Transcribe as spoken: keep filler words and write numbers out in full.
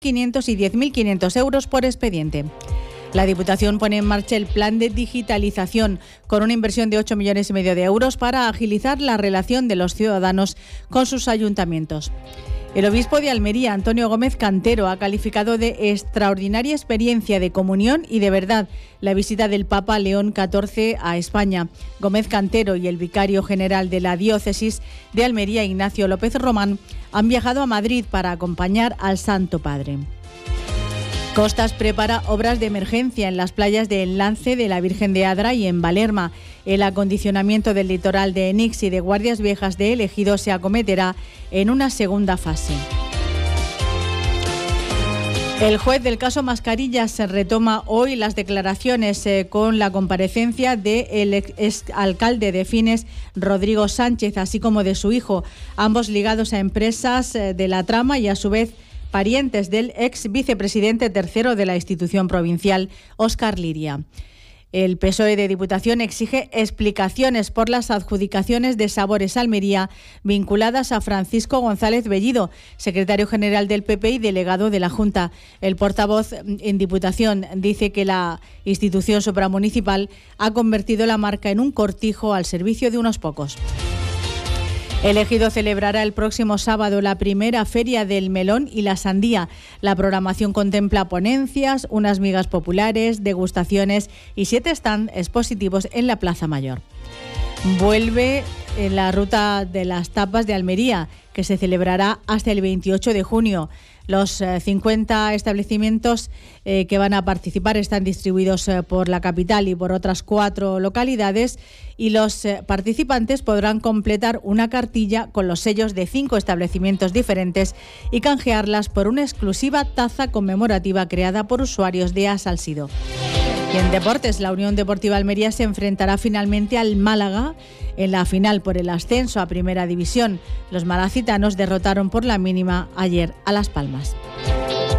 quinientos y diez mil quinientos euros por expediente. La Diputación pone en marcha el plan de digitalización con una inversión de ocho millones y medio de euros para agilizar la relación de los ciudadanos con sus ayuntamientos. El obispo de Almería, Antonio Gómez Cantero, ha calificado de extraordinaria experiencia de comunión y de verdad la visita del Papa León catorce a España. Gómez Cantero y el vicario general de la diócesis de Almería, Ignacio López Román, han viajado a Madrid para acompañar al Santo Padre. Costas prepara obras de emergencia en las playas de Enlace, de la Virgen de Adra y en Valerma. El acondicionamiento del litoral de Enix y de Guardias Viejas de El Ejido se acometerá en una segunda fase. El juez del caso Mascarillas retoma hoy las declaraciones eh, con la comparecencia del exalcalde de Fines, Rodrigo Sánchez, así como de su hijo, ambos ligados a empresas eh, de la trama y a su vez parientes del ex vicepresidente tercero de la institución provincial, Óscar Liria. El P S O E de Diputación exige explicaciones por las adjudicaciones de Sabores Almería vinculadas a Francisco González Bellido, secretario general del P P y delegado de la Junta. El portavoz en Diputación dice que la institución supramunicipal ha convertido la marca en un cortijo al servicio de unos pocos. El Ejido celebrará el próximo sábado la primera Feria del Melón y la Sandía. La programación contempla ponencias, unas migas populares, degustaciones y siete stands expositivos en la Plaza Mayor. Vuelve en la ruta de las tapas de Almería, que se celebrará hasta el veintiocho de junio. Los eh, cincuenta establecimientos eh, que van a participar están distribuidos eh, por la capital y por otras cuatro localidades, y los eh, participantes podrán completar una cartilla con los sellos de cinco establecimientos diferentes y canjearlas por una exclusiva taza conmemorativa creada por usuarios de Asalsido. Y en deportes, la Unión Deportiva Almería se enfrentará finalmente al Málaga en la final por el ascenso a Primera División. Los malacitanos derrotaron por la mínima ayer a Las Palmas.